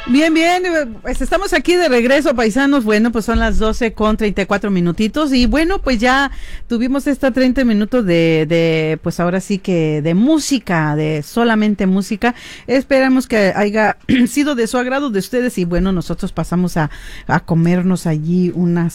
Bien, bien, pues estamos aquí de regreso, paisanos. Bueno, pues son las 12:34 y bueno, pues ya tuvimos esta 30 minutos pues ahora sí que de música, de solamente música. Esperamos que haya sido de su agrado de ustedes y bueno, nosotros pasamos a comernos allí una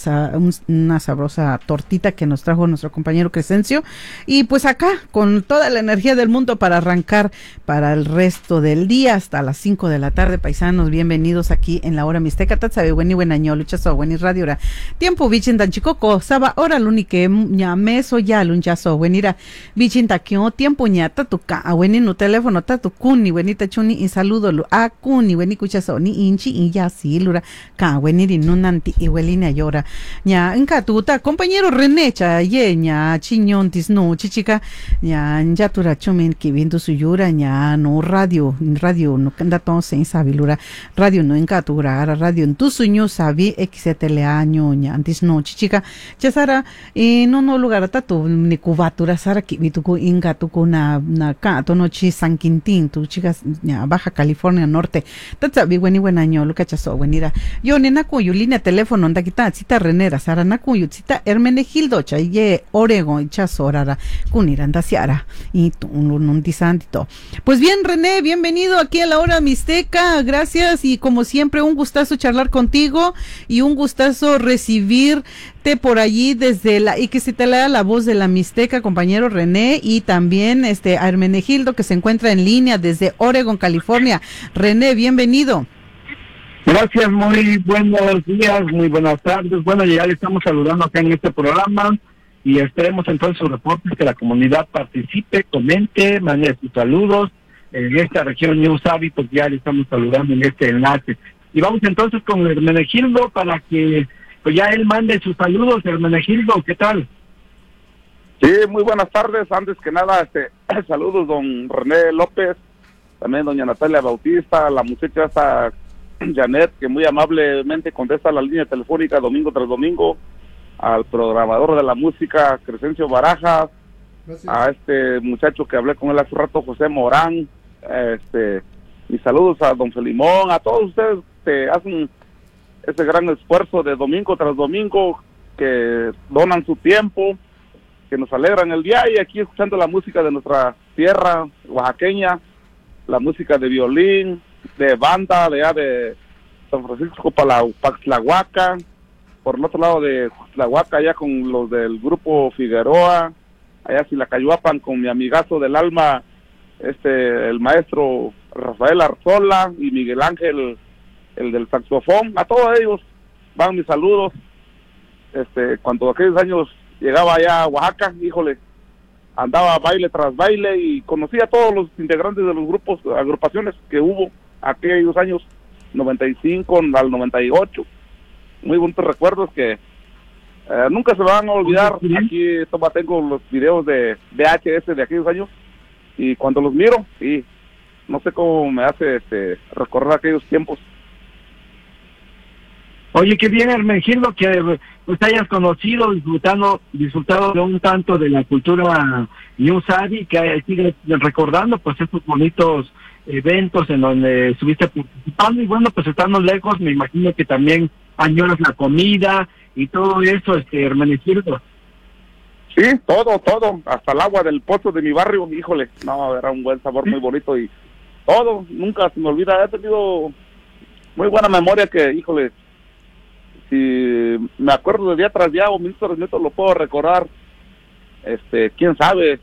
sabrosa tortita que nos trajo nuestro compañero Crescencio y pues acá con toda la energía del mundo para arrancar para el resto del día hasta las 5 de la tarde, paisanos. Bienvenidos aquí en la hora mixteca. Tatsabe buen y buen año, luchazo, buen y radio hora. Tiempo bichin tan chicoco, saba hora lunique ña meso ya lunchazo, buen ira bichin taquio, tiempo ña tatuca, a buen no teléfono tatu kuni, buenita chuni y saludo lu a kuni, buen y cuchazo, ni inchi y ya sí, lura, ka buen y nunanti y huelina llora. Ña encatuta, compañero René, cha ye ña chiñón tisno, chichica, ña yatura chumin que viendo su yura, ña no radio no canda ton sen sabilura. Radio no encatura, radio en tu sueño sabi xetele año ña antes no chichica chasara no lugar tatu ni cubatura sara ki bituku ingatuku na ka to no chi San Quintín tu chicas ña Baja California Norte tatsa bi bueni buen año luca chaso buenira yo nena ku línea teléfono anda quita cita renera sara na ku cita Hermenegildo chaye Oregon chaso rara kuniranda siara y tu un disantito. Pues bien, René, bienvenido aquí a la hora mixteca. Gracias y como siempre un gustazo charlar contigo y un gustazo recibirte por allí y que se te lea la voz de la mixteca, compañero René, y también a Hermenegildo que se encuentra en línea desde Oregon, California. René, bienvenido. Gracias, muy buenos días, muy buenas tardes. Bueno, ya le estamos saludando acá en este programa y esperemos entonces sus reportes, que la comunidad participe, comente, mande sus saludos. En esta región New Savi, pues ya le estamos saludando en este enlace. Y vamos entonces con Hermenegildo para que pues ya él mande sus saludos. Hermenegildo, ¿qué tal? Sí, muy buenas tardes. Antes que nada, saludos don René López, también doña Natalia Bautista, la muchacha esta Janet, que muy amablemente contesta la línea telefónica domingo tras domingo, al programador de la música, Crescencio Barajas. Gracias. A este muchacho que hablé con él hace rato, José Morán, mis saludos a don Felimón, a todos ustedes que hacen ese gran esfuerzo de domingo tras domingo, que donan su tiempo, que nos alegran el día, y aquí escuchando la música de nuestra tierra oaxaqueña, la música de violín, de banda, de allá de San Francisco Paxtlahuaca, por el otro lado de Paxtlahuaca, allá con los del grupo Figueroa, allá Silacayuapan con mi amigazo del alma, el maestro Rafael Arzola y Miguel Ángel, el del saxofón. A todos ellos van mis saludos. Cuando aquellos años llegaba allá a Oaxaca, híjole, andaba baile tras baile y conocí a todos los integrantes de los grupos, agrupaciones que hubo aquellos años 95 al 98. Muy bonitos recuerdos que nunca se van a olvidar. Aquí tengo los videos de VHS de aquellos años y cuando los miro, sí, no sé cómo me hace recorrer aquellos tiempos. Oye, qué bien, Hermenegildo, que pues hayas conocido, disfrutado de un tanto de la cultura New Savi, que sigues recordando pues estos bonitos eventos en donde estuviste participando, y bueno, pues estando lejos, me imagino que también añoras la comida y todo eso, Hermenegildo. Sí, todo, hasta el agua del pozo de mi barrio, híjole, no, era un buen sabor muy bonito y todo, nunca se me olvida. He tenido muy buena memoria que, híjole, si me acuerdo de día tras día o minuto tras minuto lo puedo recordar. Quién sabe,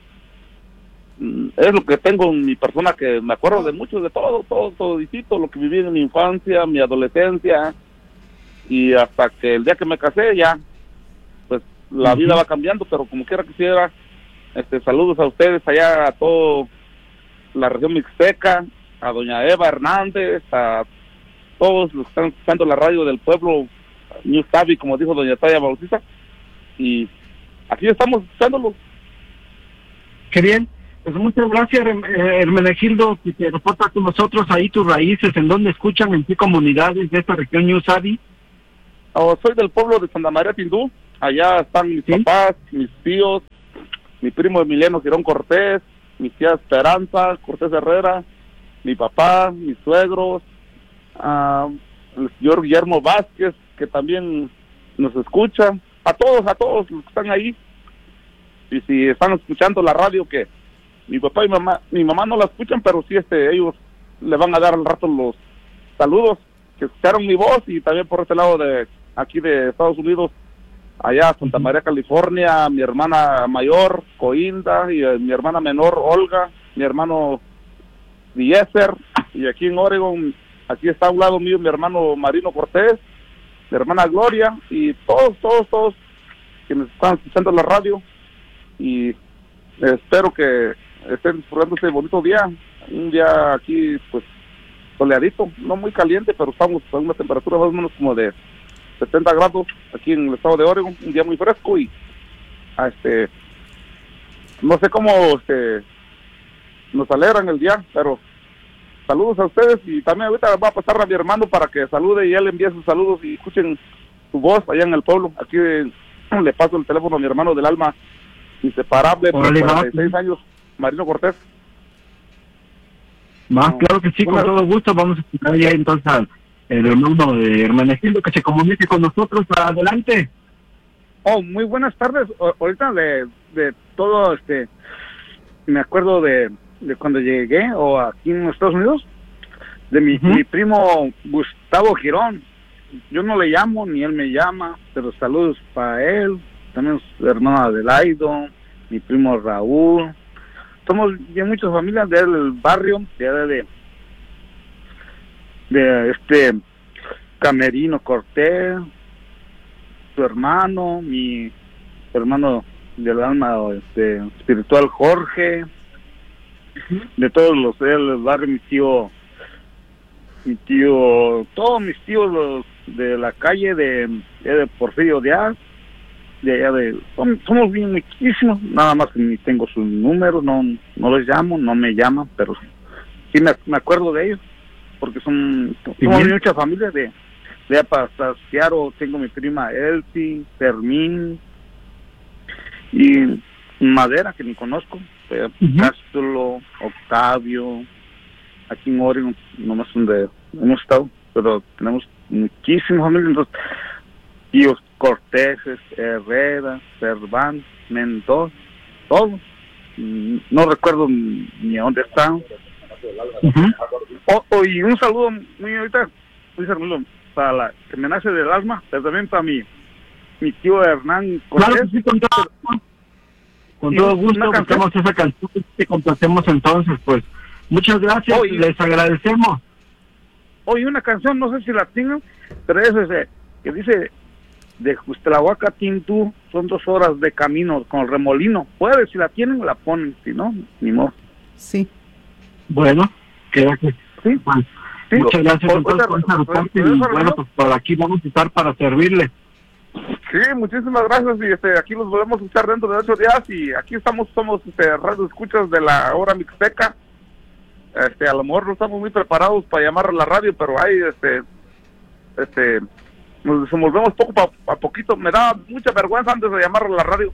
es lo que tengo en mi persona, que me acuerdo de mucho, de todo distinto, lo que viví en mi infancia, mi adolescencia, y hasta que el día que me casé ya, pues la vida va cambiando, pero como quiera quisiera, saludos a ustedes allá, a toda la región mixteca, a doña Eva Hernández, a todos los que están escuchando la radio del pueblo, New Savi, como dijo doña Natalia Bautista, y aquí estamos escuchándolo. Qué bien. Pues muchas gracias, Hermenegildo, que te reporta con nosotros ahí tus raíces, en dónde escuchan, en qué comunidades de esta región New Savi. Soy del pueblo de Santa María Tindú, allá están mis papás, mis tíos, mi primo Emiliano Girón Cortés, mi tía Esperanza Cortés Herrera, mi papá, mis suegros, el señor Guillermo Vázquez, que también nos escucha, a todos los que están ahí. Y si están escuchando la radio, que mi papá y mi mamá no la escuchan, pero sí ellos le van a dar al rato los saludos, que escucharon mi voz, y también por este lado de aquí de Estados Unidos, allá Santa María, California, mi hermana mayor, Coinda, y mi hermana menor, Olga, mi hermano Dieser, y aquí en Oregon, aquí está a un lado mío mi hermano Marino Cortés, mi hermana Gloria, y todos que me están escuchando en la radio, y espero que estén disfrutando este bonito día, un día aquí pues soleadito, no muy caliente, pero estamos a una temperatura más o menos como de 70 grados aquí en el estado de Oregon, un día muy fresco, y no sé cómo nos alegran el día, pero saludos a ustedes, y también ahorita voy a pasar a mi hermano para que salude y él envíe sus saludos y escuchen su voz allá en el pueblo. Aquí le paso el teléfono a mi hermano del alma inseparable por 46 años, Marino Cortés. Más claro que sí, con todo gusto. Vamos a escuchar ya entonces al hermano de Hermenegildo que se comunique con nosotros. Adelante. Muy buenas tardes. Ahorita de todo, me acuerdo de cuando llegué, o aquí en los Estados Unidos, de mi primo Gustavo Girón. Yo no le llamo, ni él me llama, pero saludos para él, también su hermana Adelaido, mi primo Raúl. Somos de muchas familias del barrio, de Camerino Cortés, su hermano, mi hermano del alma espiritual Jorge, de todos los del barrio, mi tío, todos mis tíos de la calle de Porfirio Díaz, de allá somos bien muchísimos, nada más que ni tengo sus números, no les llamo, no me llaman, pero sí me acuerdo de ellos, porque somos muchas familias de para hasta Seattle. Tengo mi prima Elsie, Fermín y Madera, que ni conozco, Cástulo, Octavio, aquí en Oregon, nomás donde hemos estado, pero tenemos muchísimas familias, entonces, tíos Cortéses, Herrera, Cervantes, Mendoza, todos. No recuerdo ni a dónde están. Y un saludo muy ahorita, muy saludo para la que me nace del alma, pero también para mi tío Hernán Cortés. Claro, sí, con todo gusto, buscamos esa canción que complacemos entonces, pues. Muchas gracias, les agradecemos. Hoy una canción, no sé si la tengo, pero es que dice: de Justlahuaca a Tintú son 2 horas de camino con el remolino. Puede, si la tienen, la ponen, si no, ni modo. Sí. Bueno, queda que sí. Pues, sí. Muchas gracias entonces por esa reporte, y bueno, pues por aquí vamos a estar para servirle. Sí, muchísimas gracias, y aquí los volvemos a escuchar dentro de 8 días, y aquí somos radio escuchas de la hora mixteca. A lo mejor no estamos muy preparados para llamar a la radio, pero ahí nos desenvolvemos poco a poquito. Me da mucha vergüenza antes de llamar a la radio.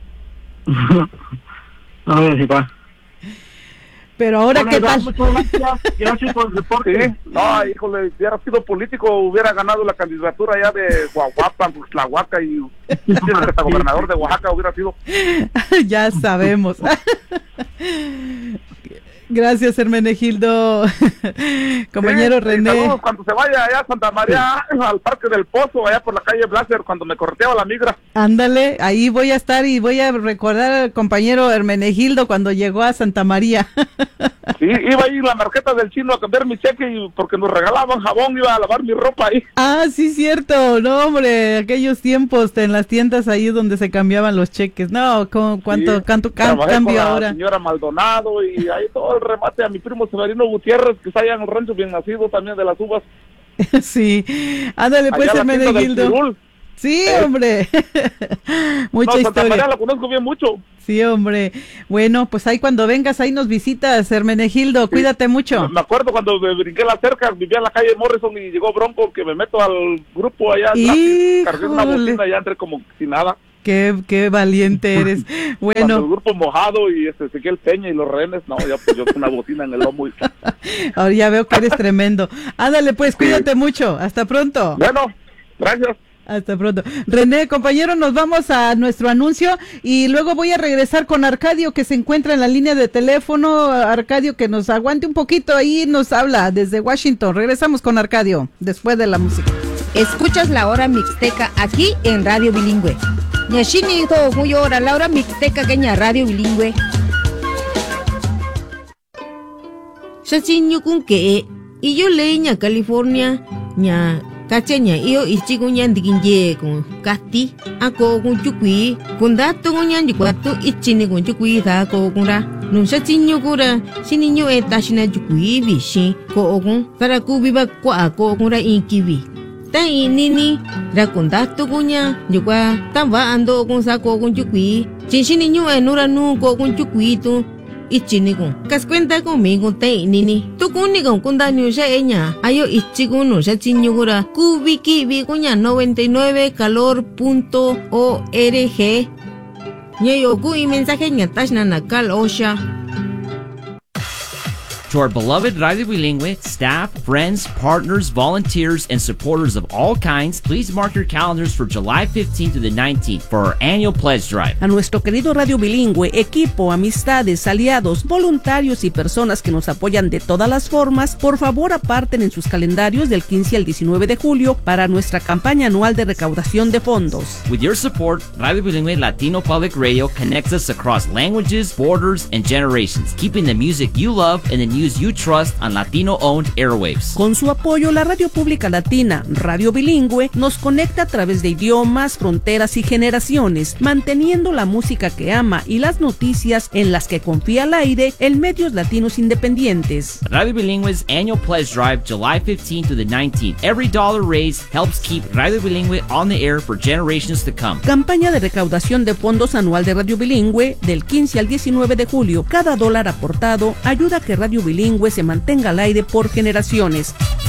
A ver si va. Pero ahora, ¿qué tal? Gracias por el reporte. Sí. No, híjole, si hubiera sido político, hubiera ganado la candidatura ya de Guaguapa, Tlahuaca, y hasta gobernador de Oaxaca hubiera sido. Ya sabemos. Gracias, Hermenegildo. Compañero René. Saludos cuando se vaya allá a Santa María, al Parque del Pozo, allá por la calle Blaser, cuando me correteaba la migra. Ándale, ahí voy a estar y voy a recordar al compañero Hermenegildo cuando llegó a Santa María. Sí, iba a ir la marqueta del chino a cambiar mi cheque, y porque nos regalaban jabón, iba a lavar mi ropa ahí. Ah, sí, cierto. No, hombre, aquellos tiempos en las tiendas ahí donde se cambiaban los cheques. No, ¿cuánto cambio ahora? La señora Maldonado, y ahí todo el remate a mi primo Severino Gutiérrez, que está allá en el rancho bien nacido también de las uvas. Sí, ándale pues, Hermenegildo. Sí, hombre. Mucha historia. Santa María la conozco bien mucho. Sí, hombre. Bueno, pues ahí cuando vengas, ahí nos visitas, Hermenegildo. Sí. Cuídate mucho. Me acuerdo cuando me brinqué la cerca, vivía en la calle Morrison y llegó Bronco, que me meto al grupo allá atrás, cargué una bocina y ya entré como sin nada. Qué valiente eres. Cuando el Bueno, grupo Mojado y Ezequiel Peña y los Rehenes, no, ya pues yo con una bocina en el lomo. ahora ya veo que eres tremendo. Ándale, pues, cuídate mucho. Hasta pronto. Bueno, gracias. Hasta pronto. René, compañero, nos vamos a nuestro anuncio y luego voy a regresar con Arcadio, que se encuentra en la línea de teléfono. Arcadio, que nos aguante un poquito ahí, nos habla desde Washington. Regresamos con Arcadio después de la música. Escuchas la hora mixteca aquí en Radio Bilingüe. Ñashini ho huyora la hora mixteca queña Radio Bilingüe. Shachinyo kun que y yo leña California ña cacheña yo ichigo ña ndikinye con casti ako kun chukui kun dato ña ndikwatu ichini kun chukui da ko kunra nun shachinyo kura sininyo etashina chukui bishi ko kun para ku viva kwa ko kunra inkibi. Ta inini racontato kunya yukwa tamba ando kun sako kun chukui chinchini nyu enura nu ko kun chukui tu ichini kun kas cuenta conmigo ta inini tu kuni kun da nyu sha enya ayo ichigu no sha chinyugura kubiki bi kunya 99calor.org nyeyo ku i mensaje nya tashna nakal osha. To our beloved Radio Bilingüe staff, friends, partners, volunteers, and supporters of all kinds, please mark your calendars for July 15th to the 19th for our annual pledge drive. A nuestro querido Radio Bilingüe, equipo, amistades, aliados, voluntarios y personas que nos apoyan de todas las formas, por favor aparten en sus calendarios del 15 al 19 de julio para nuestra campaña anual de recaudación de fondos. With your support, Radio Bilingüe Latino Public Radio connects us across languages, borders, and generations, keeping the music you love and the news you trust on Latino-owned airwaves. Con su apoyo, la radio pública latina, Radio Bilingüe, nos conecta a través de idiomas, fronteras y generaciones, manteniendo la música que ama y las noticias en las que confía al aire en medios latinos independientes. Radio Bilingüe's annual pledge drive, July 15th to the 19th. Every dollar raised helps keep Radio Bilingüe on the air for generations to come. Campaña de recaudación de fondos anual de Radio Bilingüe del 15 al 19 de julio. Cada dólar aportado ayuda a que Radio Bilingüe se mantenga al aire por generaciones.